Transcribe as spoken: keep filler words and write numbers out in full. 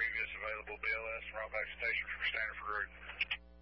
previous available B L S, route back station for Standard for group.